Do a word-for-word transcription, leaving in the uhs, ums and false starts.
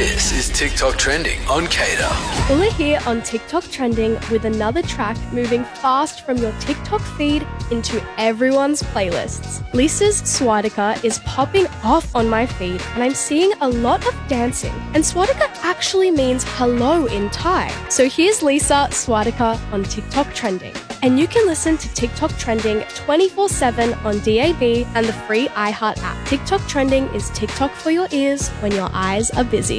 This is TikTok Trending on Cater. Ulla here on TikTok Trending with another track moving fast from your TikTok feed into everyone's playlists. Lisa's Swadika is popping off on my feed and I'm seeing a lot of dancing. And Swadika actually means hello in Thai. So here's Lisa Swadika on TikTok Trending. And you can listen to TikTok Trending twenty-four seven on D A B and the free iHeart app. TikTok Trending is TikTok for your ears when your eyes are busy.